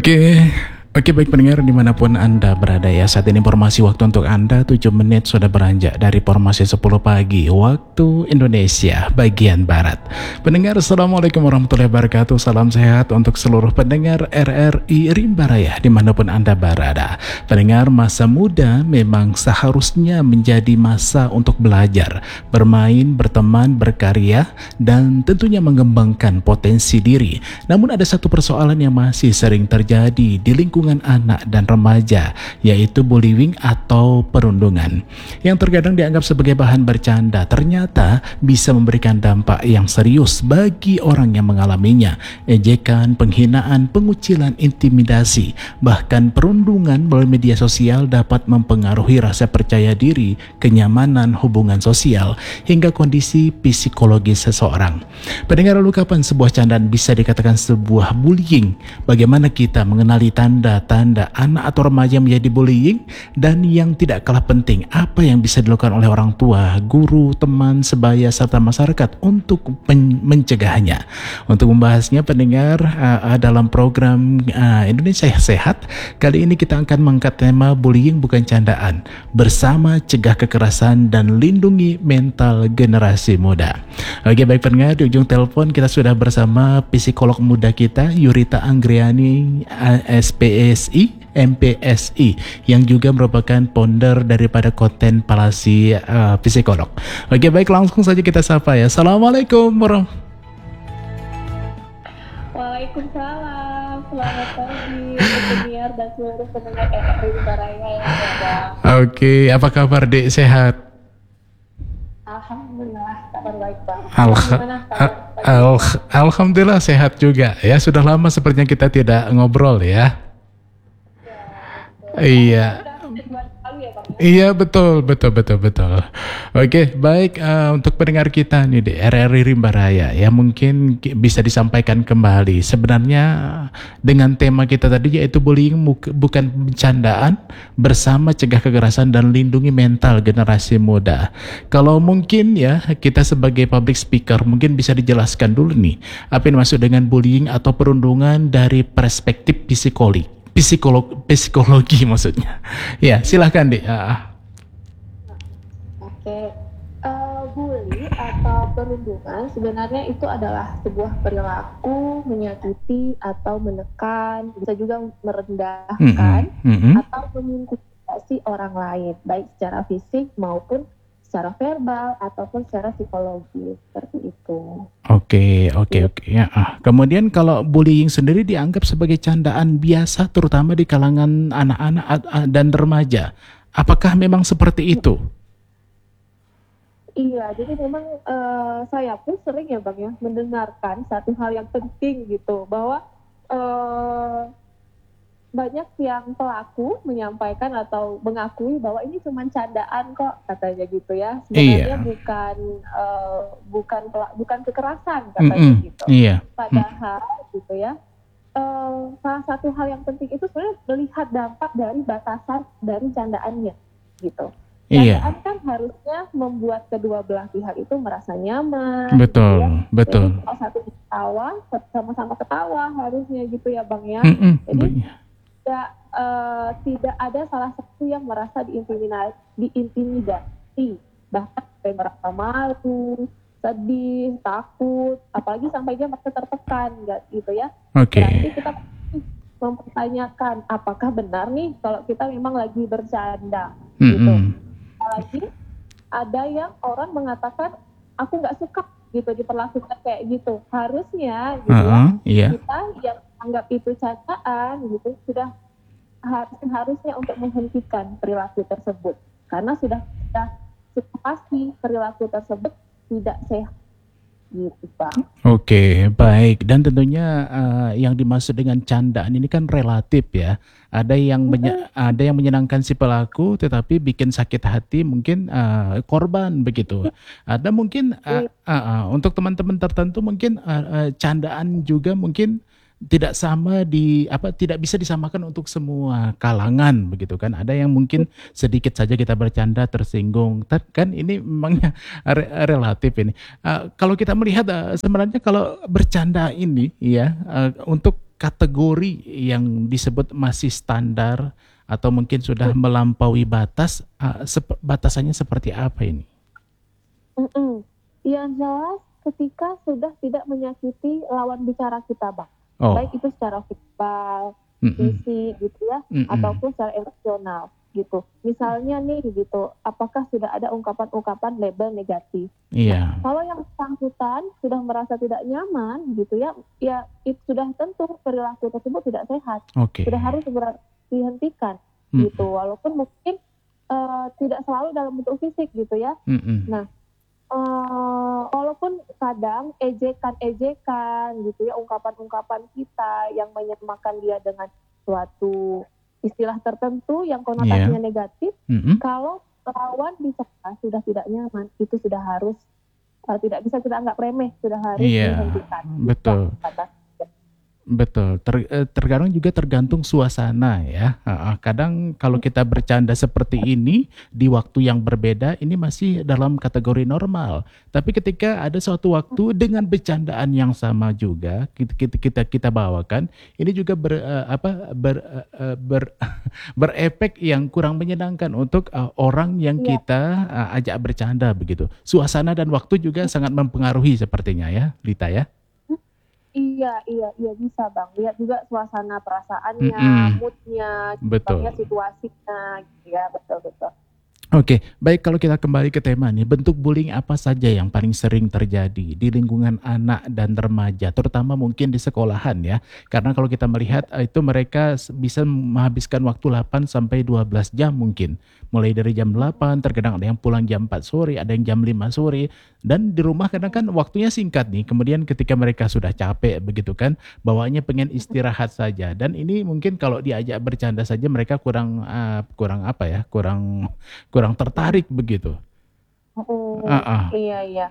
Oke, oke, baik pendengar dimanapun Anda berada ya. Saat ini informasi waktu untuk Anda 7 menit sudah beranjak dari informasi 10 pagi waktu Indonesia bagian Barat. Pendengar, Assalamualaikum warahmatullahi wabarakatuh. Salam sehat untuk seluruh pendengar RRI Rimba Raya dimanapun Anda berada. Pendengar, masa muda memang seharusnya menjadi masa untuk belajar, bermain, berteman, berkarya, dan tentunya mengembangkan potensi diri. Namun ada satu persoalan yang masih sering terjadi di lingkungan anak dan remaja, yaitu bullying atau perundungan, yang terkadang dianggap sebagai bahan bercanda, ternyata bisa memberikan dampak yang serius bagi orang yang mengalaminya. Ejekan, penghinaan, pengucilan, intimidasi, bahkan perundungan melalui media sosial dapat mempengaruhi rasa percaya diri, kenyamanan hubungan sosial, hingga kondisi psikologis seseorang. Pendengar, lalu kapan sebuah candaan bisa dikatakan sebuah bullying? Bagaimana kita mengenali tanda-tanda anak atau remaja menjadi bullying? Dan yang tidak kalah penting, apa yang bisa dilakukan oleh orang tua, guru, teman, sebaya, serta masyarakat untuk mencegahnya? Untuk membahasnya, pendengar, dalam program Indonesia Sehat, kali ini kita akan mengangkat tema bullying bukan candaan, bersama cegah kekerasan dan lindungi mental generasi muda. Oke, baik pendengar, di ujung telepon kita sudah bersama psikolog muda kita, Yurita Anggriani, SPSI, MPSI, yang juga merupakan founder daripada konten Palasi Psikolog. Oke, baik, langsung saja kita sapa ya. Assalamualaikum Waalaikumsalam, selamat pagi pendengar dan seluruh pendengar RRI Rimba Raya yang ada. Oke, apa kabar Dek? Sehat? Alhamdulillah, kabar baik Bang. Alhamdulillah sehat juga ya. Sudah lama sepertinya kita tidak ngobrol ya. Iya. Iya, betul. Oke, baik, untuk pendengar kita nih di RRI Rimba Raya ya, mungkin bisa disampaikan kembali sebenarnya dengan tema kita tadi, yaitu bullying bukan bercandaan, bersama cegah kekerasan dan lindungi mental generasi muda. Kalau mungkin ya, kita sebagai public speaker mungkin bisa dijelaskan dulu nih, apa yang dimaksud dengan bullying atau perundungan dari perspektif psikologi maksudnya. Ya, silahkan Dek. Oke, bully atau perundungan sebenarnya itu adalah sebuah perilaku menyakiti atau menekan, bisa juga merendahkan atau mengintimidasi orang lain, baik secara fisik maupun secara verbal ataupun secara psikologis, seperti itu. Oke ya. Kemudian kalau bullying sendiri dianggap sebagai candaan biasa, terutama di kalangan anak-anak dan remaja. Apakah memang seperti itu? Iya, jadi memang saya pun sering ya Bang ya mendengarkan satu hal yang penting gitu, bahwa banyak yang pelaku menyampaikan atau mengakui bahwa ini cuma candaan kok, katanya gitu ya. Sebenarnya bukan kekerasan, katanya gitu. Iya. Padahal gitu ya, salah satu hal yang penting itu sebenarnya melihat dampak dari batasan dari candaannya gitu. Candaan kan harusnya membuat kedua belah pihak itu merasa nyaman. Betul. Jadi kalau satu ketawa, sama-sama ketawa harusnya gitu ya Bang ya. Jadi tidak ada salah satu yang merasa diintimidasi, bahkan sampai merasa malu, sedih, takut, apalagi sampai dia merasa tertekan, gitu ya. Berarti kita mempertanyakan apakah benar nih kalau kita memang lagi bercanda, gitu. Apalagi ada yang orang mengatakan aku nggak suka gitu diperlakukan kayak gitu. Harusnya gitu kita yang anggap itu candaan gitu sudah harusnya untuk menghentikan perilaku tersebut, karena sudah pasti perilaku tersebut tidak sehat gitu Pak. Oke, baik. Dan tentunya yang dimaksud dengan candaan ini kan relatif ya. Ada yang menyenangkan si pelaku, tetapi bikin sakit hati mungkin korban begitu. Ada mungkin untuk teman-teman tertentu mungkin candaan juga mungkin tidak tidak bisa disamakan untuk semua kalangan begitu kan. Ada yang mungkin sedikit saja kita bercanda tersinggung, kan ini memangnya relatif ini. Kalau kita melihat sebenarnya kalau bercanda ini ya, untuk kategori yang disebut masih standar atau mungkin sudah melampaui batas, batasannya seperti apa ini? Yang jelas ketika sudah tidak menyakiti lawan bicara kita, Bang. Baik itu secara verbal, fisik gitu ya, ataupun secara emosional gitu. Misalnya nih gitu, apakah sudah ada ungkapan-ungkapan label negatif? Iya. Nah, kalau yang bersangkutan sudah merasa tidak nyaman gitu ya, ya itu sudah tentu perilaku tersebut tidak sehat. Sudah harus segera dihentikan gitu. Walaupun mungkin tidak selalu dalam bentuk fisik gitu ya. Nah, walaupun kadang ejekan gitu ya, ungkapan-ungkapan kita yang menyamakan dia dengan suatu istilah tertentu yang konotasinya negatif, kalau lawan bicara sudah tidak nyaman, itu sudah harus tidak bisa kita anggap remeh, sudah harus dihentikan. Betul. Betul, terkadang juga tergantung suasana ya. Kadang kalau kita bercanda seperti ini di waktu yang berbeda, ini masih dalam kategori normal. Tapi ketika ada suatu waktu dengan bercandaan yang sama juga kita bawakan, ini juga berefek yang kurang menyenangkan untuk orang yang kita ajak bercanda begitu. Suasana dan waktu juga sangat mempengaruhi sepertinya ya, Dita ya. Iya bisa, Bang. Lihat juga suasana perasaannya, moodnya, situasinya, gitu ya, betul. Oke, baik, kalau kita kembali ke tema nih, bentuk bullying apa saja yang paling sering terjadi di lingkungan anak dan remaja, terutama mungkin di sekolahan ya. Karena kalau kita melihat itu mereka bisa menghabiskan waktu 8 sampai 12 jam mungkin. Mulai dari jam 8, terkadang ada yang pulang jam 4 sore, ada yang jam 5 sore. Dan di rumah kadang kan waktunya singkat nih. Kemudian ketika mereka sudah capek begitu kan, bawaannya pengen istirahat saja. Dan ini mungkin kalau diajak bercanda saja mereka kurang tertarik begitu. Iya.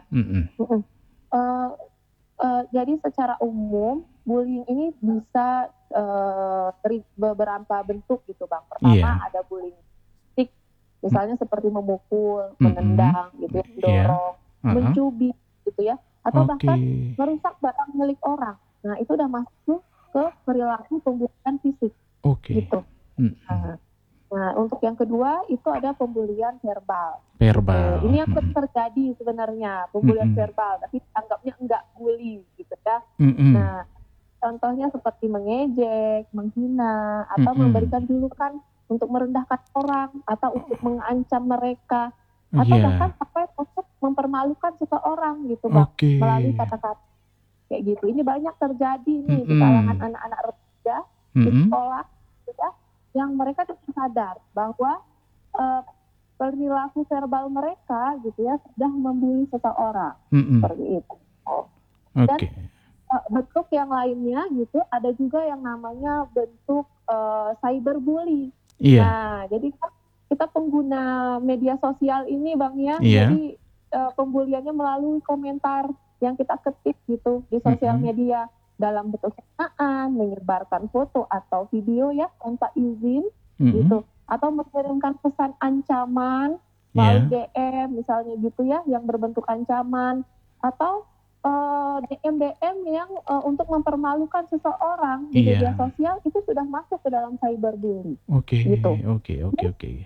Jadi secara umum bullying ini bisa beberapa bentuk gitu, Bang. Pertama ada bullying fisik, misalnya seperti memukul, menendang gitu ya, mendorong, mencubit gitu ya, atau bahkan merusak barang milik orang. Nah, itu udah masuk ke perilaku pembulian fisik. Gitu. Nah, untuk yang kedua itu ada pembulian verbal. Ini yang terjadi sebenarnya, pembulian verbal, tapi anggapnya enggak bully gitu ya. Nah, contohnya seperti mengejek, menghina, atau memberikan julukan untuk merendahkan orang, atau untuk mengancam mereka, atau bahkan sampai untuk mempermalukan seseorang gitu, Bang, melalui kata-kata kayak gitu. Ini banyak terjadi nih di kalangan anak-anak remaja di sekolah gitu ya, yang mereka tidak sadar bahwa perilaku verbal mereka gitu ya sudah membuli seseorang seperti itu. Dan bentuk yang lainnya gitu ada juga yang namanya bentuk cyberbully. Nah, jadi kita pengguna media sosial ini, Bang ya, jadi pembuliannya melalui komentar yang kita ketik gitu di sosial media dalam bentuk hinaan, menyebarkan foto atau video ya tanpa izin gitu, atau mengirimkan pesan ancaman melalui DM misalnya gitu ya, yang berbentuk ancaman, atau DM yang untuk mempermalukan seseorang di media sosial, itu sudah masuk ke dalam cyberbully. Gitu. Oke.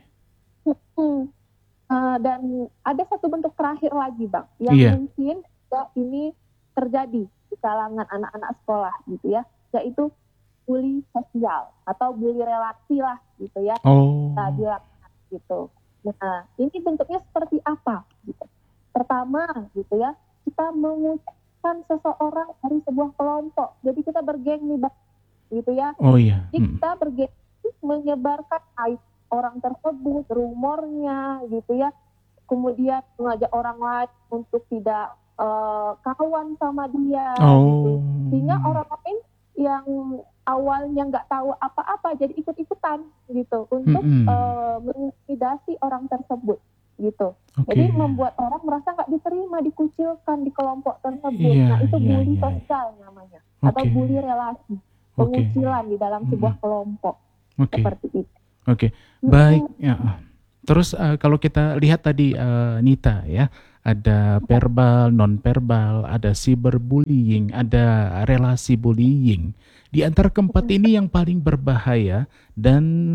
Dan ada satu bentuk terakhir lagi, Bang, yang mungkin ini terjadi di kalangan anak-anak sekolah gitu ya, yaitu bully sosial atau bully relasi lah gitu ya. Gitu. Nah, ini bentuknya seperti apa gitu. Pertama gitu ya, kita mengucapkan seseorang dari sebuah kelompok. Jadi kita bergeng nih, Bang, gitu ya. Jadi kita bergeng menyebarkan aib orang tersebut, rumornya gitu ya. Kemudian mengajak orang lain untuk tidak kawan sama dia gitu. Sehingga orang lain yang awalnya nggak tahu apa-apa jadi ikut-ikutan gitu untuk mengintimidasi orang tersebut gitu. Jadi membuat orang merasa nggak diterima, dikucilkan di kelompok tersebut. Nah, itu bully sosial namanya, atau bully relasi, pengucilan di dalam sebuah kelompok. Seperti itu. Baik ya. Terus kalau kita lihat tadi Nita ya, ada verbal, non-verbal, ada cyberbullying, ada relasi bullying. Di antara keempat ini yang paling berbahaya dan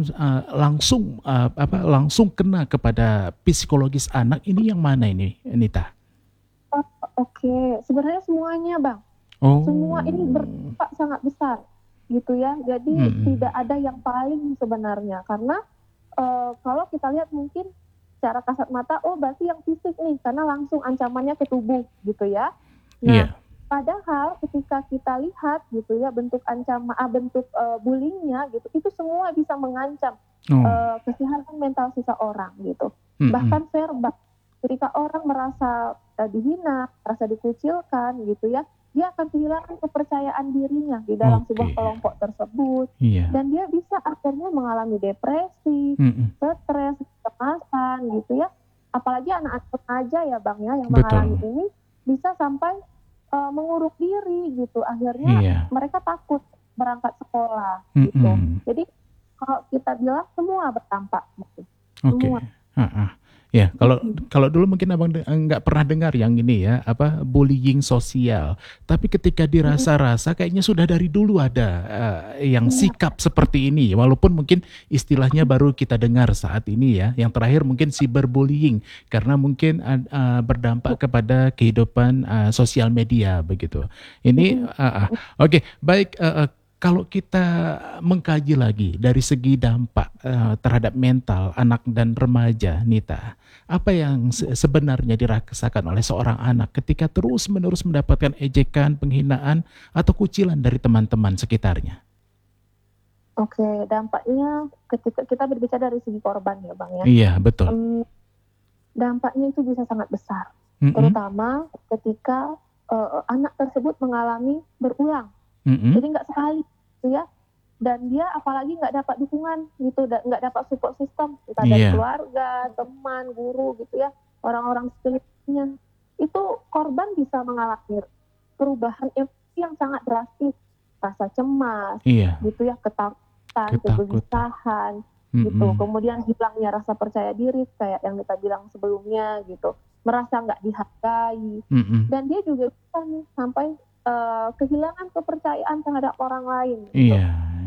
langsung kena kepada psikologis anak ini yang mana ini, Nita? Oke, sebenarnya semuanya Bang. Semua ini berdampak sangat besar gitu ya. Jadi tidak ada yang paling sebenarnya, karena kalau kita lihat mungkin secara kasat mata, oh berarti yang fisik nih, karena langsung ancamannya ke tubuh gitu ya. Nah, padahal ketika kita lihat gitu ya bentuk ancaman, bentuk bullyingnya gitu, itu semua bisa mengancam kesehatan mental seseorang gitu. Bahkan verbal, ketika orang merasa dihina, merasa dikucilkan gitu ya, dia akan kehilangan kepercayaan dirinya di dalam sebuah kelompok tersebut, dan dia bisa akhirnya mengalami depresi, stres, kecemasan gitu ya. Apalagi anak-anak remaja ya Bang ya yang mengalami ini bisa sampai mengurung diri gitu. Akhirnya mereka takut berangkat sekolah gitu. Jadi kalau kita bilang semua berdampak gitu. Semua. Ya, kalau dulu mungkin abang nggak pernah dengar yang ini ya, bullying sosial. Tapi ketika dirasa-rasa kayaknya sudah dari dulu ada yang sikap seperti ini. Walaupun mungkin istilahnya baru kita dengar saat ini ya. Yang terakhir mungkin cyberbullying karena mungkin berdampak kepada kehidupan sosial media begitu. Ini oke, baik. Kalau kita mengkaji lagi dari segi dampak terhadap mental anak dan remaja, Nita, apa yang sebenarnya dirasakan oleh seorang anak ketika terus-menerus mendapatkan ejekan, penghinaan, atau kucilan dari teman-teman sekitarnya? Oke, dampaknya ketika kita berbicara dari segi korban ya Bang ya. Iya, betul. Dampaknya itu bisa sangat besar, terutama ketika anak tersebut mengalami berulang. Jadi nggak sekali gitu ya, dan dia apalagi nggak dapat dukungan gitu, nggak dapat support system entah dari keluarga, teman, guru gitu ya, orang-orang sekelilingnya, itu korban bisa mengalami perubahan emosi yang sangat drastis, rasa cemas gitu ya, ketakutan, kegelisahan gitu, kemudian hilangnya rasa percaya diri kayak yang kita bilang sebelumnya gitu, merasa nggak dihargai, dan dia juga bisa nih sampai kehilangan kepercayaan terhadap orang lain. Gitu.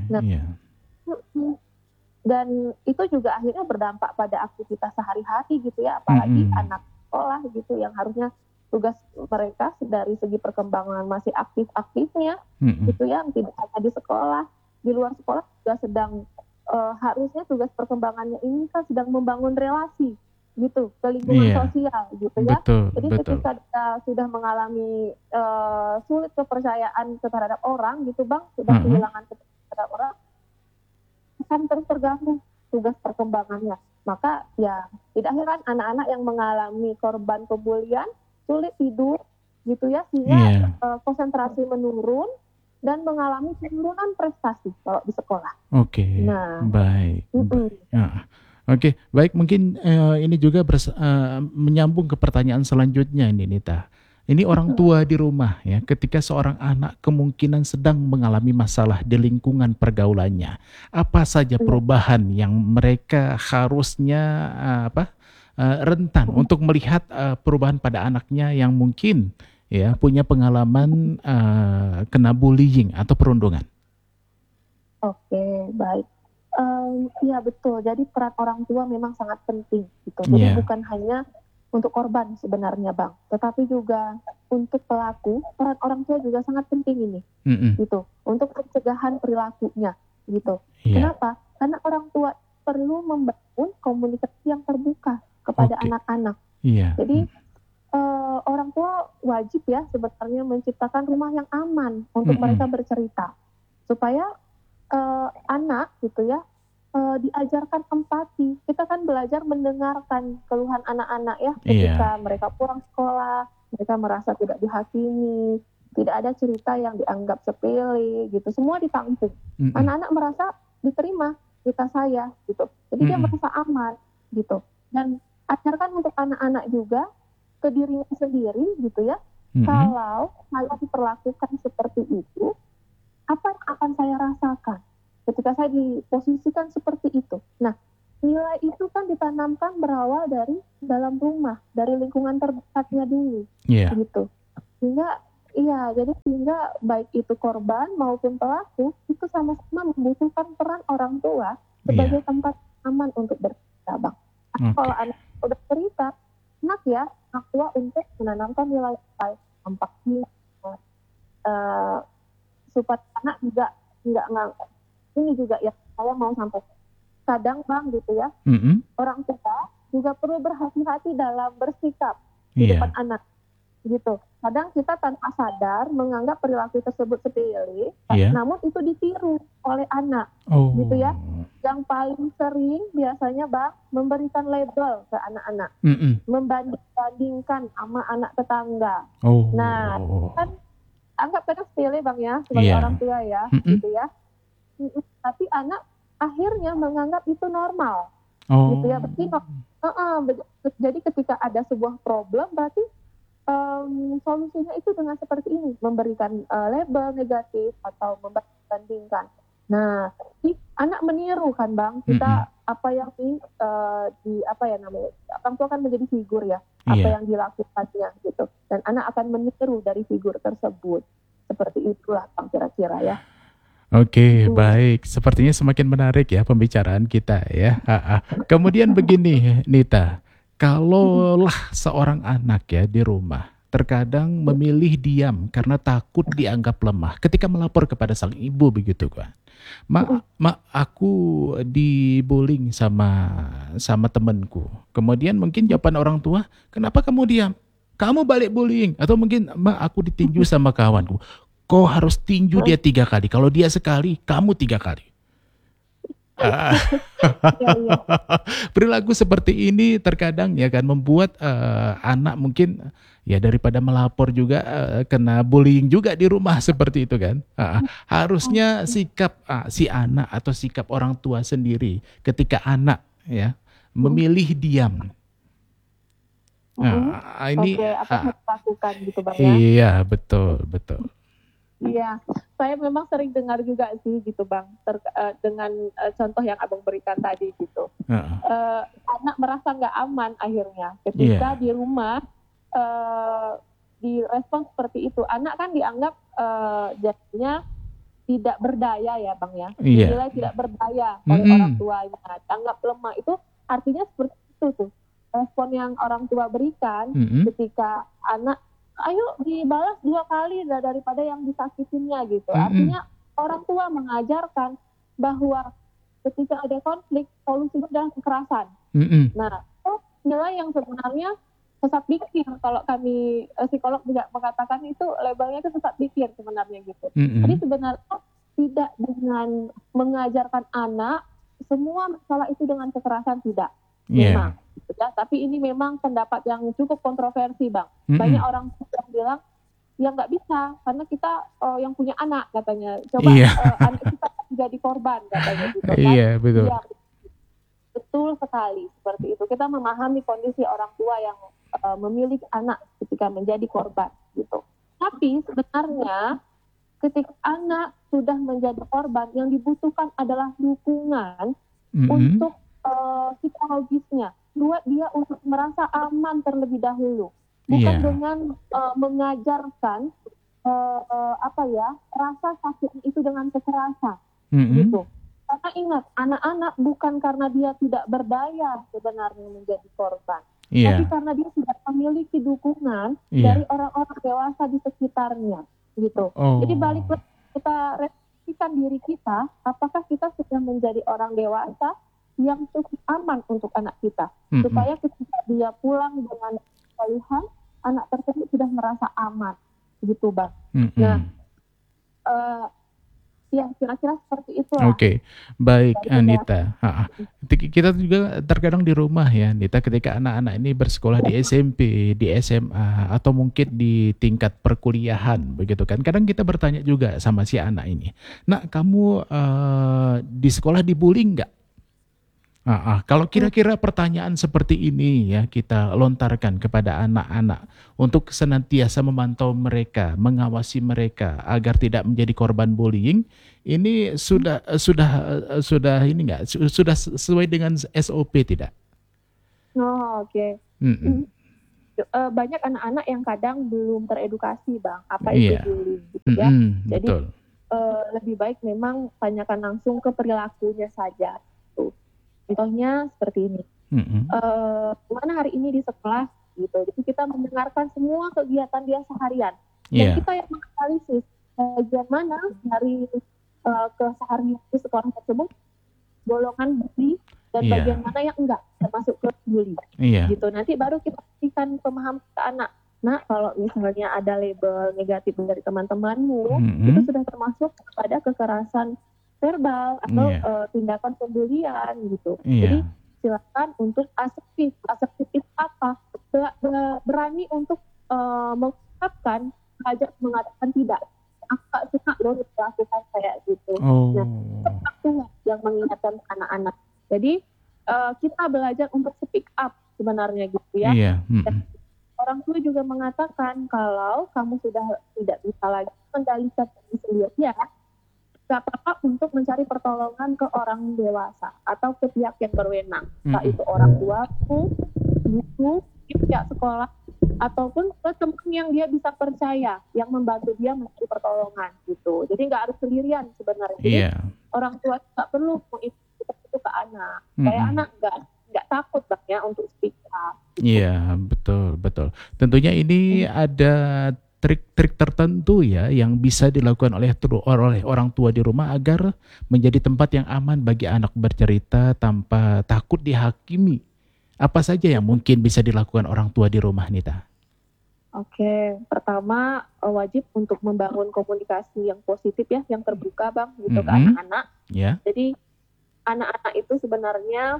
Dan itu juga akhirnya berdampak pada aktivitas sehari-hari gitu ya, apalagi anak sekolah gitu yang harusnya tugas mereka dari segi perkembangan masih aktif-aktifnya gitu ya, tidak hanya di sekolah, di luar sekolah juga sedang harusnya tugas perkembangannya ini kan sedang membangun relasi gitu ke lingkungan sosial gitu ya. Jadi ketika kita sudah mengalami sulit kepercayaan terhadap orang gitu Bang, sudah kehilangan kepercayaan terhadap orang, akan terus terganggu tugas perkembangannya. Maka ya tidak heran anak-anak yang mengalami korban pembulian sulit tidur gitu ya, sehingga konsentrasi menurun dan mengalami penurunan prestasi kalau di sekolah. Baik. Oke, baik, mungkin ini juga menyambung ke pertanyaan selanjutnya ini Nita. Ini orang tua di rumah ya, ketika seorang anak kemungkinan sedang mengalami masalah di lingkungan pergaulannya. Apa saja perubahan yang mereka harusnya rentan untuk melihat perubahan pada anaknya yang mungkin ya punya pengalaman kena bullying atau perundungan? Oke, baik. Iya betul, jadi peran orang tua memang sangat penting gitu. Jadi bukan hanya untuk korban sebenarnya Bang, tetapi juga untuk pelaku, peran orang tua juga sangat penting ini gitu, untuk pencegahan perilakunya gitu. Kenapa? Karena orang tua perlu membangun komunikasi yang terbuka kepada anak-anak. Jadi orang tua wajib ya sebenarnya menciptakan rumah yang aman untuk mereka bercerita, supaya anak gitu ya diajarkan empati. Kita kan belajar mendengarkan keluhan anak-anak ya ketika mereka pulang sekolah, mereka merasa tidak dihakimi, tidak ada cerita yang dianggap sepele gitu, semua ditampung. Anak-anak merasa diterima cerita saya gitu, jadi dia merasa aman gitu. Dan ajarkan untuk anak-anak juga ke dirinya sendiri gitu ya, kalau saya diperlakukan seperti itu, apa yang akan saya rasakan ketika saya diposisikan seperti itu. Nah, nilai itu kan ditanamkan berawal dari dalam rumah, dari lingkungan terdekatnya dulu, gitu. Sehingga baik itu korban maupun pelaku itu sama-sama membutuhkan peran orang tua sebagai tempat aman untuk bercerita, Bang. Kalau anak udah cerita, enak ya orang tua untuk menanamkan nilai empati, supaya anak juga nggak ini juga ya saya mau sampai kadang, Bang, gitu ya, orang tua juga perlu berhati-hati dalam bersikap di depan anak, gitu. Kadang kita tanpa sadar menganggap perilaku tersebut sepele, namun itu ditiru oleh anak, gitu ya. Yang paling sering biasanya, Bang, memberikan label ke anak-anak, membanding-bandingkan sama anak tetangga. Nah, kan anggap kadang sepele, Bang, ya, sebagai orang tua ya, gitu ya. Tapi anak akhirnya menganggap itu normal, gitu ya. Jadi ketika ada sebuah problem, berarti solusinya itu dengan seperti ini, memberikan label negatif atau membandingkan. Nah, anak meniru kan, Bang, kita apa yang orang tua kan menjadi figur ya, apa yang dilakukannya gitu, dan anak akan meniru dari figur tersebut. Seperti itulah, Bang, kira-kira ya. Oke, baik. Sepertinya semakin menarik ya pembicaraan kita ya. Kemudian begini, Nita, kalaulah seorang anak ya di rumah terkadang memilih diam karena takut dianggap lemah ketika melapor kepada sang ibu begitu kan. Aku dibullying sama temanku. Kemudian mungkin jawaban orang tua, kenapa kamu diam? Kamu balik bullying. Atau mungkin, aku ditinju sama kawanku. Kau harus tinju dia 3 kali. Kalau dia sekali, kamu 3 kali. Perilaku seperti ini terkadang ya kan membuat anak mungkin ya daripada melapor juga kena bullying juga di rumah seperti itu kan. Harusnya sikap si anak atau sikap orang tua sendiri ketika anak ya memilih diam. Ini apa yang dilakukan gitu, Bang, ya? Iya, betul. Iya, saya memang sering dengar juga sih gitu, Bang, dengan contoh yang Abang berikan tadi gitu. Anak merasa nggak aman akhirnya ketika di rumah direspon seperti itu. Anak kan dianggap jadinya tidak berdaya ya, Bang, ya. Dinilai tidak berdaya oleh orang tuanya, dianggap lemah. Itu artinya seperti itu tuh. Respon yang orang tua berikan ketika anak ayo dibalas 2 kali daripada yang disakitinnya gitu. Artinya orang tua mengajarkan bahwa ketika ada konflik, solusinya adalah kekerasan. Nah, itu nilai yang sebenarnya sesat pikir. Kalau kami psikolog juga mengatakan itu labelnya itu sesat pikir sebenarnya gitu. Jadi sebenarnya tidak dengan mengajarkan anak semua masalah itu dengan kekerasan, tidak. Memang. Ya, tapi ini memang pendapat yang cukup kontroversi, Bang. Banyak orang yang bilang ya nggak bisa karena kita yang punya anak katanya. Coba anak kita jadi korban katanya gitu kan. Betul. Ya, betul sekali seperti itu. Kita memahami kondisi orang tua yang memiliki anak ketika menjadi korban gitu. Tapi sebenarnya ketika anak sudah menjadi korban, yang dibutuhkan adalah dukungan untuk psikologisnya. Buat dia untuk merasa aman terlebih dahulu, bukan dengan mengajarkan rasa sakit itu dengan kekerasan, gitu. Karena ingat, anak-anak bukan karena dia tidak berdaya sebenarnya menjadi korban, tapi karena dia tidak memiliki dukungan dari orang-orang dewasa di sekitarnya, gitu. Jadi balik kita refleksikan diri kita, apakah kita sudah menjadi orang dewasa yang cukup aman untuk anak kita, supaya ketika dia pulang dengan pilihan, anak tersebut sudah merasa aman, gitu, Bang. Nah, ya kira-kira seperti itu. Oke, baik, Anita. Kita juga terkadang di rumah ya, Anita, ketika anak-anak ini bersekolah di SMP, di SMA, atau mungkin di tingkat perkuliahan, begitu kan? Kadang kita bertanya juga sama si anak ini, nak, kamu di sekolah dibully nggak? Kalau kira-kira pertanyaan seperti ini ya kita lontarkan kepada anak-anak untuk senantiasa memantau mereka, mengawasi mereka agar tidak menjadi korban bullying, ini sudah ini enggak? Sudah sesuai dengan SOP tidak? Oh, oke. Mm-mm. Banyak anak-anak yang kadang belum teredukasi Bang, apa itu Iya. bullying gitu ya. Mm-mm, Jadi betul. lebih baik memang tanyakan langsung ke perilakunya saja. Tuh. Contohnya seperti ini. Mm-mm. Gimana hari ini di sekolah gitu. Jadi kita mendengarkan semua kegiatan dia seharian dan Iya. kita yang menganalisis bagian mana dari keseharian di sekolah tersebut golongan bully dan bagian Iya. mana yang enggak termasuk ke bully Iya. gitu. Nanti baru kita berikan pemahaman ke anak. Nah, kalau misalnya ada label negatif dari teman-temanmu, itu Mm-mm. sudah termasuk pada kekerasan verbal atau Iya. tindakan pembulian gitu. Jadi Iya. silakan untuk asertif. Asertif itu apa? Berani untuk mengungkapkan, mengatakan tidak. Aku gak suka loh dilakukan kayak gitu. Nah, Oh. itu yang mengingatkan anak-anak. Jadi kita belajar untuk speak up sebenarnya gitu ya. Iya. Dan orang tua juga mengatakan kalau kamu sudah tidak bisa lagi mengendalikan diri sendiri ya, gak apa-apa untuk mencari pertolongan ke orang dewasa atau ke pihak yang berwenang, entah itu orang tuamu, guru, pihak sekolah, ataupun ke teman yang dia bisa percaya, yang membantu dia mencari pertolongan gitu. Jadi nggak harus sendirian sebenarnya. Jadi orang tua nggak perlu mengikuti itu ke anak. Kayak anak nggak takut Bang ya untuk speak up. Gitu. Iya, betul. Tentunya ini ada trik-trik tertentu ya yang bisa dilakukan oleh orang tua di rumah agar menjadi tempat yang aman bagi anak bercerita tanpa takut dihakimi. Apa saja yang mungkin bisa dilakukan orang tua di rumah, Nita? Oke, pertama wajib untuk membangun komunikasi yang positif ya, yang terbuka Bang, gitu ke anak-anak. Yeah. Jadi anak-anak itu sebenarnya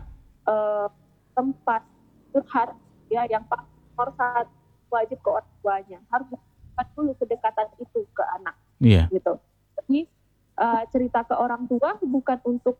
tempat curhat ya, yang nomor satu wajib ke orang tuanya, harus buat dulu kedekatan itu ke anak, gitu. Jadi cerita ke orang tua bukan untuk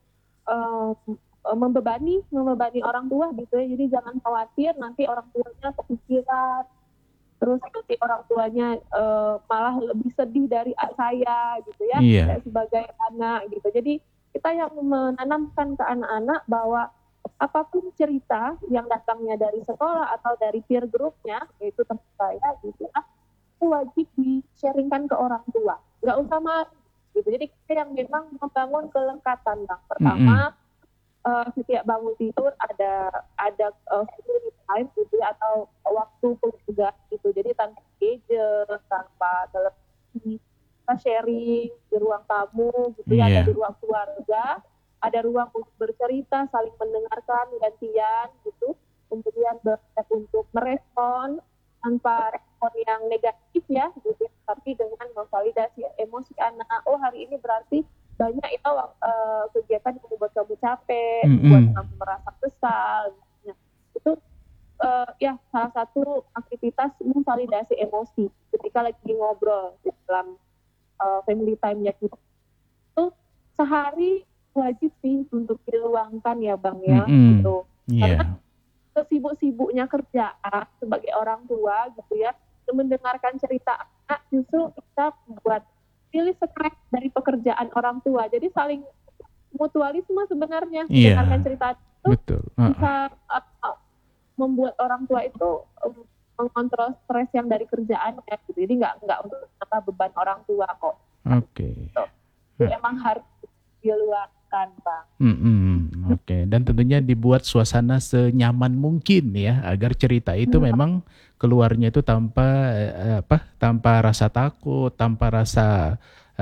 membebani orang tua gitu ya. Jadi jangan khawatir nanti orang tuanya kepikiran, terus nanti orang tuanya malah lebih sedih dari saya gitu ya, sebagai anak gitu. Jadi kita yang menanamkan ke anak-anak bahwa apapun cerita yang datangnya dari sekolah atau dari peer groupnya, yaitu teman saya gitu, itu wajib di-sharingkan ke orang tua. Nggak usah marah gitu. Jadi kita yang memang membangun kelekatan Bang. Pertama, setiap bangun tidur ada family time gitu ya, atau waktu keluarga gitu. Jadi tanpa gadget, tanpa televisi, kita sharing di ruang tamu gitu ya, ada di ruang keluarga, ada ruang untuk bercerita, saling mendengarkan gantian gitu. Kemudian untuk merespon tanpa respon yang negatif ya gitu, tapi dengan memvalidasi emosi anak. Oh, hari ini berarti banyak itu kegiatan yang membuat kamu capek, membuat kamu merasa kesal. Nah, itu ya salah satu aktivitas memvalidasi emosi ketika lagi ngobrol di dalam family time-nya kita. Itu sehari wajib sih untuk diluangkan ya Bang ya, gitu. Karena kesibuk-sibuknya kerjaan sebagai orang tua gitu ya, mendengarkan cerita anak justru kita membuat pilih stres dari pekerjaan orang tua. Jadi saling mutualisme sebenarnya. Mendengarkan cerita itu bisa membuat orang tua itu mengontrol stres yang dari kerjaannya. Gitu. Jadi nggak untuk menambah beban orang tua kok. Oke. Jadi emang harus diluangkan Bang. Oke. Dan tentunya dibuat suasana senyaman mungkin ya, agar cerita itu memang keluarnya itu tanpa rasa takut, tanpa rasa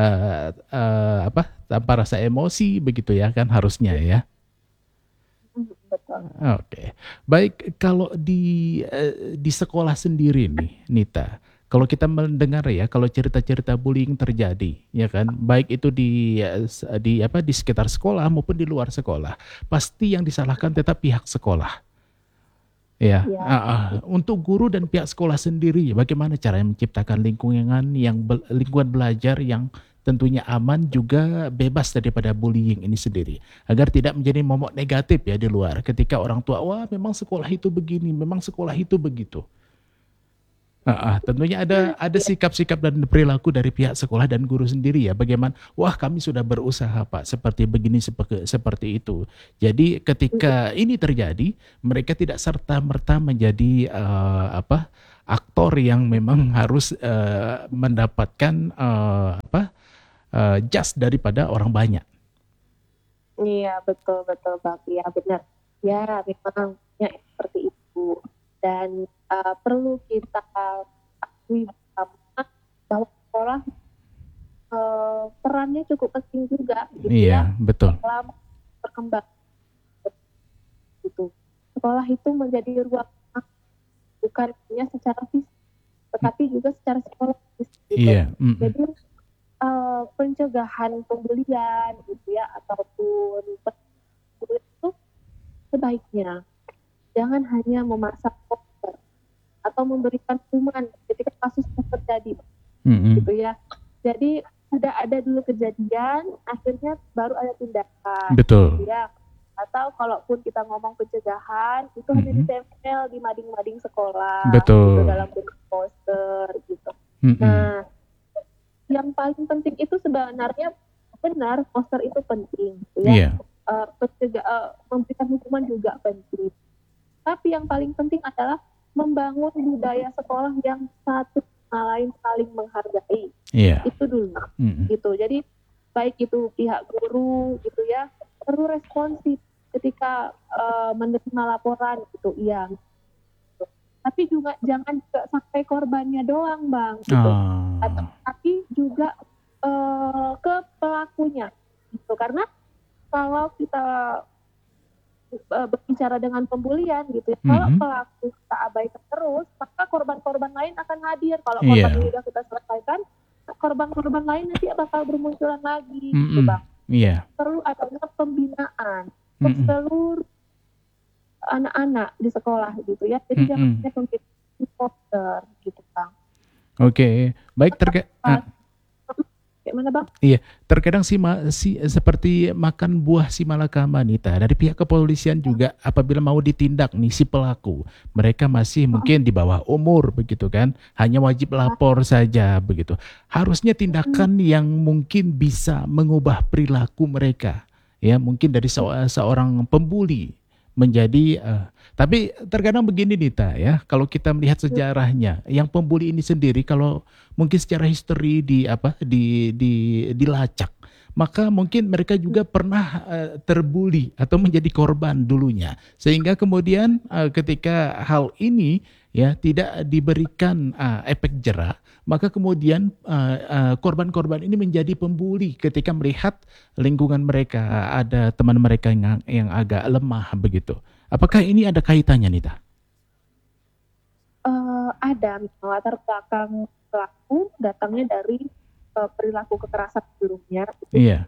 tanpa rasa emosi begitu ya kan harusnya ya. Betul. Oke. Baik, kalau di sekolah sendiri nih, Nita, kalau kita mendengar ya, kalau cerita-cerita bullying terjadi, ya kan, baik itu di sekitar sekolah maupun di luar sekolah, pasti yang disalahkan tetap pihak sekolah. Ya. Untuk guru dan pihak sekolah sendiri, bagaimana cara menciptakan lingkungan belajar yang tentunya aman juga bebas daripada bullying ini sendiri, agar tidak menjadi momok negatif ya di luar ketika orang tua, wah memang sekolah itu begini, memang sekolah itu begitu. Tentunya ada sikap-sikap dan perilaku dari pihak sekolah dan guru sendiri ya. Bagaimana? Wah, kami sudah berusaha Pak, seperti begini, seperti itu. Jadi ketika ini terjadi, mereka tidak serta merta menjadi aktor yang memang harus mendapatkan just daripada orang banyak. Iya, betul betul Bang. Iya benar. Ya memang ya, seperti itu. Dan perlu kita akui bersama bahwa sekolah perannya cukup penting juga gitu Iya, betul. dalam perkembangan gitu. Sekolah itu menjadi ruang bukan hanya secara fisik, tetapi juga secara psikologis gitu. Iya. Jadi pencegahan pembelian gitu ya, ataupun itu sebaiknya jangan hanya memaksa poster atau memberikan hukuman ketika kasus terjadi gitu ya. Jadi sudah ada dulu kejadian, akhirnya baru ada tindakan. Betul. Gitu ya. Atau kalaupun kita ngomong pencegahan, itu hanya ditempel di mading-mading sekolah, betul, gitu, dalam bentuk poster gitu. Nah, yang paling penting itu sebenarnya benar, poster itu penting, gitu ya. Memberikan hukuman juga penting. Tapi yang paling penting adalah membangun budaya sekolah yang satu sama lain saling menghargai. Itu dulu, gitu. Jadi baik itu pihak guru, gitu ya, perlu responsif ketika menerima laporan, gitu, iya. Tapi juga jangan juga sampai korbannya doang, Bang, gitu. Tapi juga ke pelakunya, gitu. Karena kalau kita berbicara dengan pembulian, gitu ya, kalau pelaku kita abaikan terus, maka korban-korban lain akan hadir. Kalau korban ini sudah kita selesaikan, korban-korban lain nanti bakal bermunculan lagi, gitu, Bang. Perlu adanya pembinaan untuk seluruh anak-anak di sekolah gitu ya. Jadi jangan hanya pembinaan poster gitu, Bang. Oke, baik. Gimana, Bang? Iya, terkadang seperti makan buah si malakama, Nita. Dari pihak kepolisian juga apabila mau ditindak nih si pelaku, mereka masih mungkin di bawah umur begitu kan, hanya wajib lapor saja begitu. Harusnya tindakan yang mungkin bisa mengubah perilaku mereka, ya mungkin dari seorang pembuli menjadi tapi terkadang begini Nita ya, kalau kita melihat sejarahnya, yang pembuli ini sendiri kalau mungkin secara history dilacak, maka mungkin mereka juga pernah terbuli atau menjadi korban dulunya, sehingga kemudian ketika hal ini ya tidak diberikan efek jera, maka kemudian korban-korban ini menjadi pembuli ketika melihat lingkungan mereka ada teman mereka yang agak lemah begitu. Apakah ini ada kaitannya, Nita? Ada, latar belakang pelaku datangnya dari perilaku kekerasan sebelumnya. Iya.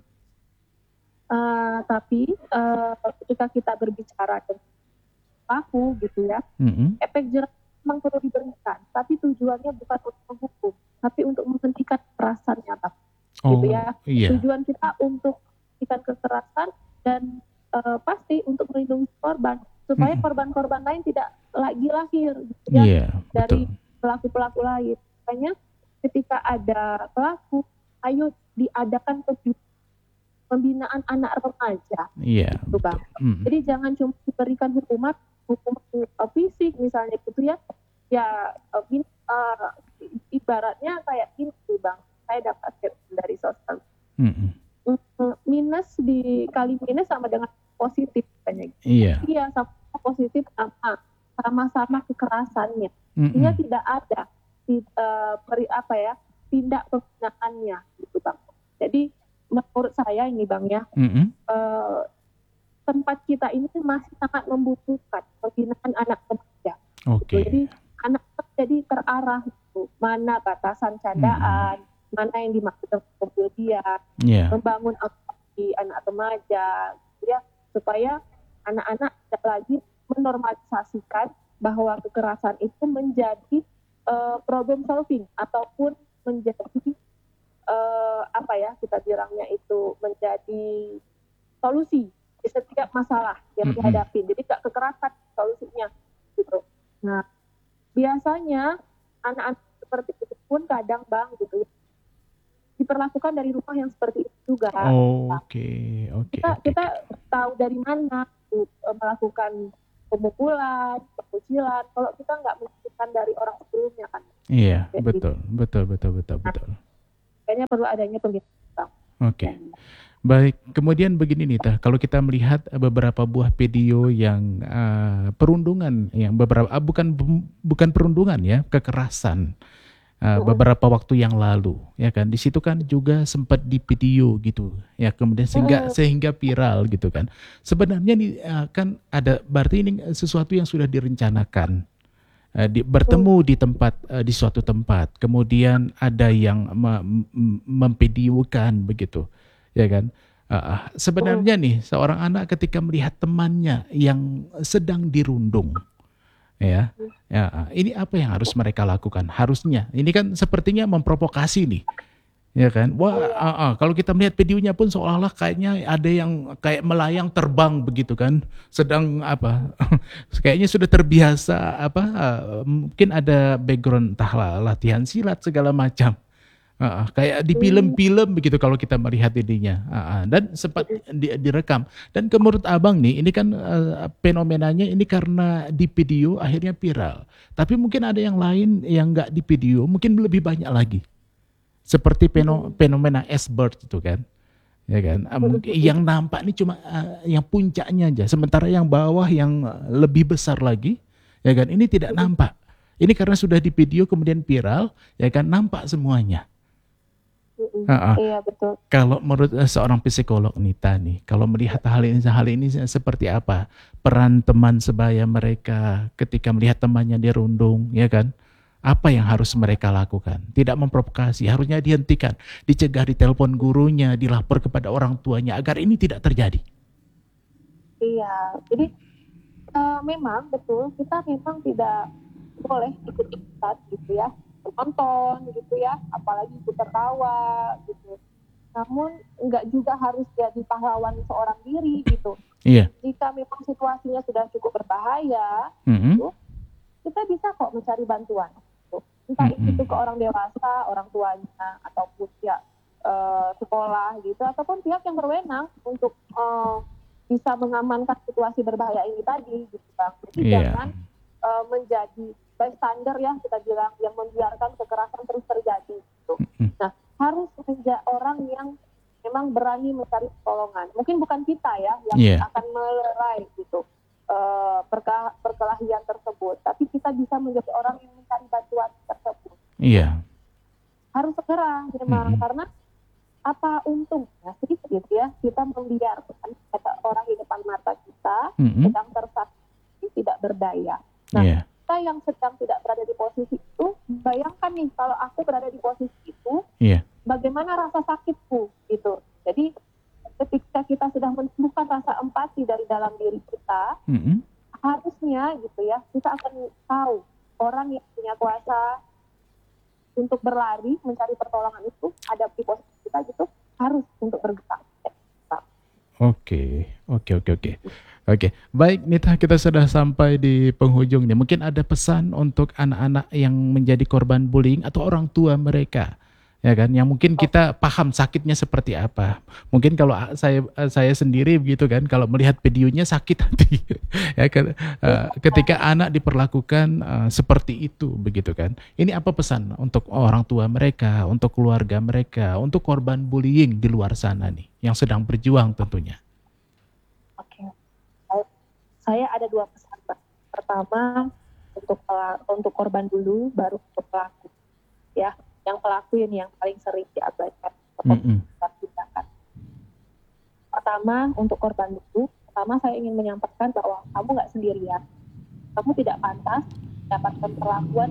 Tapi ketika kita berbicara tentang pelaku gitu ya, efek jerah memang perlu diberikan, tapi tujuannya bukan untuk menghukum, tapi untuk menghentikan kekerasannya, Pak. Gitu ya. Tujuan kita untuk menghentikan kekerasan dan pasti untuk melindungi korban supaya korban-korban lain tidak lagi lahir gitu ya, dari pelaku-pelaku lain. Makanya ketika ada pelaku, ayo diadakan pembinaan anak remaja, gitu, Bang. Jadi jangan cuma diberikan hukuman fisik misalnya gitu ya. Ya ibaratnya kayak gini, Bang. Saya dapat dari sosial. Minus dikali minus sama dengan positif katanya. Iya, sama positif sama kekerasannya. Sehingga tidak ada tindak pembinaannya gitu, Bang. Jadi menurut saya ini, Bang ya, tempat kita ini masih sangat membutuhkan pembinaan anak remaja. Gitu. Jadi anak jadi terarah gitu. Mana batasan candaan, mana yang dimaksud pembelian, membangun empati anak remaja, ya, supaya anak-anak tidak lagi menormalisasikan bahwa kekerasan itu menjadi problem solving ataupun menjadi kita bilangnya itu menjadi solusi di setiap masalah yang dihadapi. Jadi gak kekerasan solusinya gitu. Nah, biasanya anak-anak seperti itu pun kadang bang gitu diperlakukan dari rumah yang seperti itu juga. Kita tahu dari mana melakukan pemukulan, pemucilan, kalau kita nggak melakukan dari orang sebelumnya kan. Iya, betul. Kayaknya perlu adanya pembinaan. Oke. Baik, kemudian begini nih Tah, kalau kita melihat beberapa buah video yang perundungan, yang beberapa bukan perundungan ya, kekerasan beberapa waktu yang lalu, ya kan, di situ kan juga sempat di video gitu, ya, kemudian sehingga viral gitu kan. Sebenarnya nih kan ada, berarti ini sesuatu yang sudah direncanakan. Bertemu di suatu tempat, kemudian ada yang memvideokan begitu, ya kan? Sebenarnya nih seorang anak ketika melihat temannya yang sedang dirundung, ya, ini apa yang harus mereka lakukan? Harusnya, ini kan sepertinya memprovokasi nih. Ya kan, wah, kalau kita melihat videonya pun seolah-olah kayaknya ada yang kayak melayang terbang begitu kan, sedang apa, kayaknya sudah terbiasa apa, mungkin ada background entahlah latihan silat segala macam, kayak di film-film begitu kalau kita melihat ininya, dan sempat direkam. Dan menurut abang nih, ini kan fenomenanya ini karena di video akhirnya viral, tapi mungkin ada yang lain yang nggak di video, mungkin lebih banyak lagi. Seperti fenomena S-Bird itu kan, ya kan, yang nampak ini cuma yang puncaknya aja, sementara yang bawah yang lebih besar lagi, ya kan, ini tidak nampak. Ini karena sudah di video kemudian viral, ya kan, nampak semuanya. Iya betul. Kalau menurut seorang psikolog Nita nih, kalau melihat hal ini seperti apa peran teman sebaya mereka ketika melihat temannya dirundung, ya kan? Apa yang harus mereka lakukan? Tidak memprovokasi, harusnya dihentikan, dicegah, ditelepon gurunya, dilapor kepada orang tuanya agar ini tidak terjadi. Iya, jadi memang betul kita memang tidak boleh ikut-ikutan gitu ya, menonton gitu ya, apalagi ikut tertawa gitu. Namun nggak juga harus jadi pahlawan seorang diri gitu. Iya. Jika memang situasinya sudah cukup berbahaya, gitu, kita bisa kok mencari bantuan. Entah itu ke orang dewasa, orang tuanya, ataupun pihak sekolah gitu, ataupun pihak yang berwenang untuk bisa mengamankan situasi berbahaya ini tadi gitu Bang. Jadi jangan menjadi bystander ya kita bilang, yang membiarkan kekerasan terus terjadi gitu. Nah, harus menjadi orang yang memang berani mencari pertolongan. Mungkin bukan kita ya yang akan melerai gitu perkelahian tersebut, tapi kita bisa menjadi orang yang mencari bantuan tersebut. Iya. Harus segera memang, karena apa untungnya sedikit gitu ya kita membiarkan orang di depan mata kita sedang tersakiti tidak berdaya. Nah, kita yang sedang tidak berada di posisi itu, bayangkan nih kalau aku berada di posisi itu, bagaimana rasa sakitku gitu. Jadi ketika kita sudah menemukan rasa empati dari dalam diri kita, harusnya gitu ya, kita akan tahu orang yang punya kuasa untuk berlari, mencari pertolongan itu, ada di posisi kita gitu, harus untuk bergerak. Oke. Baik Nita, kita sudah sampai di penghujung nih. Mungkin ada pesan untuk anak-anak yang menjadi korban bullying atau orang tua mereka, ya kan, yang mungkin kita paham sakitnya seperti apa. Mungkin kalau saya sendiri begitu kan, kalau melihat videonya sakit hati ya kan, ketika anak diperlakukan seperti itu begitu kan. Ini apa pesan untuk orang tua mereka, untuk keluarga mereka, untuk korban bullying di luar sana nih yang sedang berjuang tentunya? Oke. Saya ada 2 pesan. Pertama untuk korban dulu, baru untuk pelaku ya. Yang pelaku ini yang paling sering diabaikan atau tindakan. Pertama, untuk korban dulu, pertama saya ingin menyampaikan bahwa kamu nggak sendirian. Kamu tidak pantas mendapatkan perlakuan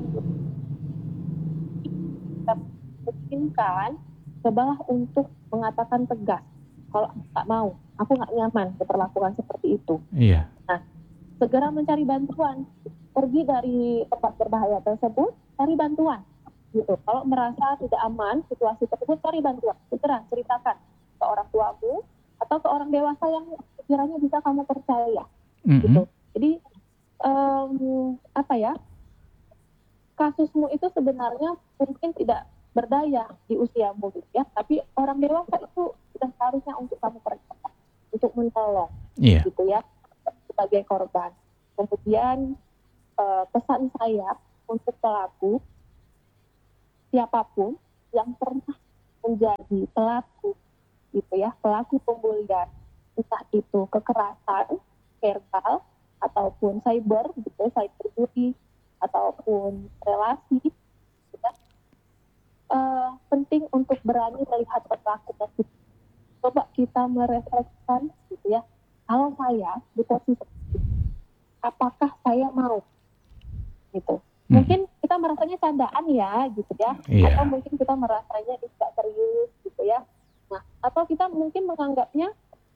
kita mungkinkan, cobalah untuk mengatakan tegas. Kalau nggak mau, aku nggak nyaman diperlakukan seperti itu. Iya. Nah, segera mencari bantuan. Pergi dari tempat berbahaya tersebut, cari bantuan. Gitu. Kalau merasa tidak aman situasi tersebut, cari bantuan, segera ceritakan ke orang tuamu atau ke orang dewasa yang sekiranya bisa kamu percaya. Gitu. Jadi kasusmu itu sebenarnya mungkin tidak berdaya di usiamu gitu ya, tapi orang dewasa itu sudah seharusnya untuk kamu percaya, untuk menolong gitu ya, sebagai korban. Kemudian pesan saya untuk pelaku, siapapun yang pernah menjadi pelaku gitu ya, pelaku pembulian, entah itu kekerasan verbal ataupun cyber gitu, cyberbullying ataupun relasi gitu ya. Penting untuk berani melihat perilakunya. Coba kita merefleksikan gitu ya, kalau saya di posisi itu, apakah saya mau gitu. Mungkin kita merasanya candaan ya gitu ya, atau mungkin kita merasanya tidak serius gitu ya. Nah, atau kita mungkin menganggapnya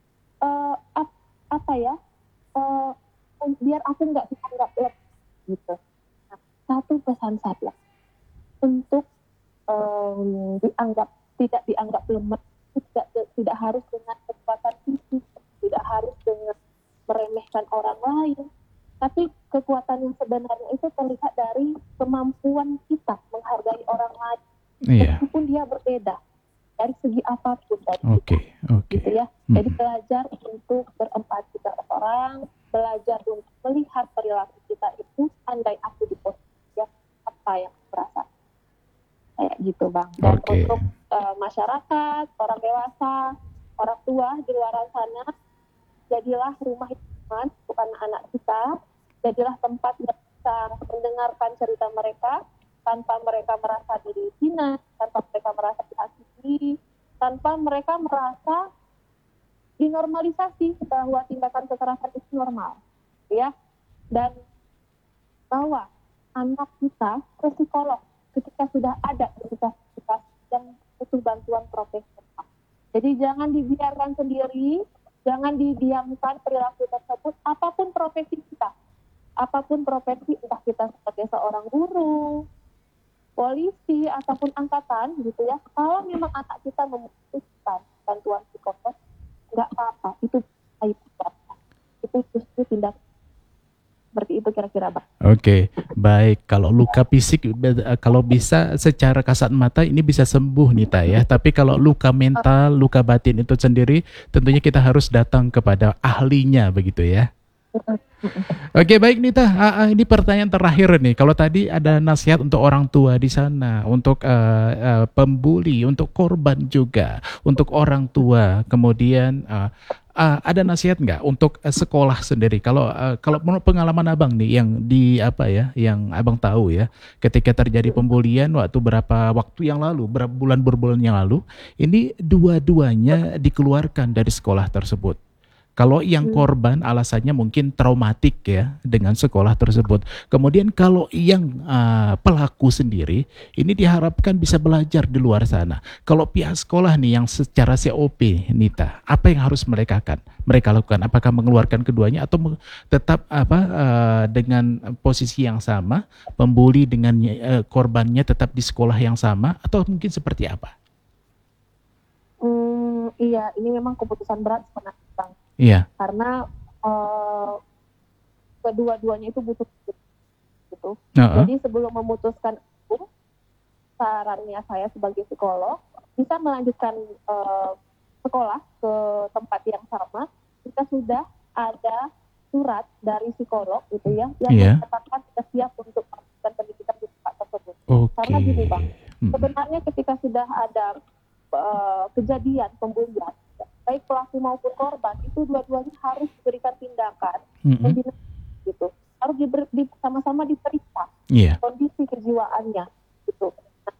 biar aku nggak dianggap lemah gitu. Nah, satu pesan saya untuk tidak dianggap lemah, tidak harus dengan kekuatan fisik, tidak harus dengan meremehkan orang lain, tapi kekuatan yang sebenarnya itu terlihat dari kemampuan kita menghargai orang lain, meskipun dia berbeda dari segi apapun dari kita, gitu ya. Jadi belajar untuk berempati terhadap orang, belajar untuk melihat perilaku kita itu, andai aku di posisi apa yang terasa, kayak gitu Bang. Dan untuk masyarakat, orang dewasa, orang tua di luar sana, jadilah rumah hikmat untuk anak-anak kita, jadilah tempat yang bisa mendengarkan cerita mereka tanpa mereka merasa dihina, tanpa mereka merasa dihakimi, tanpa mereka merasa dinormalisasi bahwa tindakan kekerasan itu normal, ya. Dan bawa anak kita ke psikolog ketika sudah ada indikasi yang butuh bantuan profesional. Jadi jangan dibiarkan sendiri, jangan didiamkan perilaku tersebut, apapun profesi kita. Apapun profesi, entah kita sebagai seorang guru, polisi, ataupun angkatan gitu ya. Kalau memang anak kita membutuhkan bantuan psikolog, nggak apa-apa, itu aib kita. Itu justru tindak seperti itu kira-kira, Bang. Oke, baik. Kalau luka fisik, kalau bisa secara kasat mata ini bisa sembuh Nita ya. Tapi kalau luka mental, luka batin itu sendiri, tentunya kita harus datang kepada ahlinya begitu ya. Oke, baik Nita. Ini pertanyaan terakhir nih. Kalau tadi ada nasihat untuk orang tua di sana, untuk pembuli, untuk korban juga, untuk orang tua, kemudian ada nasihat nggak untuk sekolah sendiri? Kalau menurut pengalaman abang nih, yang abang tahu ya, ketika terjadi pembulian berapa waktu yang lalu, berapa berbulan yang lalu, ini dua-duanya dikeluarkan dari sekolah tersebut. Kalau yang korban alasannya mungkin traumatik ya dengan sekolah tersebut. Kemudian kalau yang pelaku sendiri ini diharapkan bisa belajar di luar sana. Kalau pihak sekolah nih yang secara COP, Nita, apa yang harus mereka lakukan? Apakah mengeluarkan keduanya atau tetap dengan posisi yang sama, pembuli dengan korbannya tetap di sekolah yang sama, atau mungkin seperti apa? Iya, ini memang keputusan berat sebenarnya, Bang. Iya. Karena kedua-duanya itu butuh gitu. Jadi sebelum memutuskan itu, sarannya saya sebagai psikolog bisa melanjutkan sekolah ke tempat yang sama jika sudah ada surat dari psikolog gitu ya yang menyatakan sudah siap untuk melakukan pendidikan di tempat tersebut. Karena gini Bang, sebenarnya ketika sudah ada kejadian pembulian, baik pelaku maupun korban itu dua-duanya harus diberikan tindakan gitu, harus sama-sama diperiksa kondisi kejiwaannya gitu.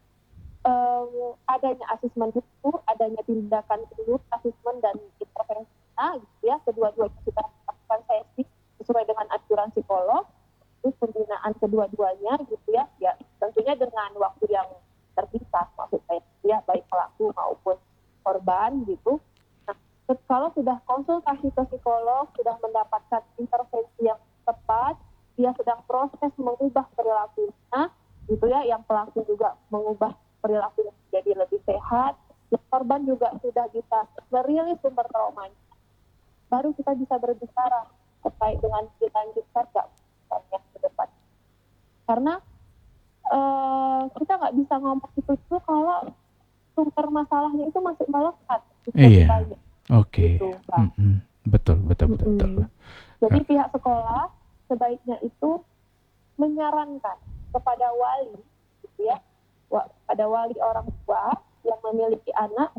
Adanya asesmen itu, adanya tindakan dulu, asesmen dan intervensi gitu ya, kedua-duanya sudah melakukan sesi sesuai dengan anjuran psikolog, terus pembinaan kedua-duanya gitu ya, tentunya dengan waktu yang terpisah maksud saya ya, baik pelaku maupun korban gitu. Nah, kalau sudah konsultasi ke psikolog, sudah mendapatkan intervensi yang tepat, dia sedang proses mengubah perilakunya gitu ya, yang pelaku juga mengubah perilaku yang menjadi lebih sehat, yang korban juga sudah bisa merilis sumber traumanya, baru kita bisa berbicara terkait dengan dilanjutkan nggak ke depan. Karena kita nggak bisa ngomong itu kalau sumber masalahnya itu masih melekat. Iya. Oke. Gitu, Betul. Jadi pihak sekolah sebaiknya itu menyarankan kepada wali, gitu ya, pada wali orang tua yang memiliki anak